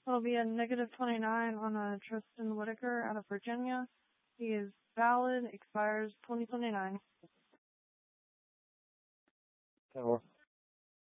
It'll be a -29 on a Tristan Whitaker out of Virginia. He is valid, expires 2029. Tower.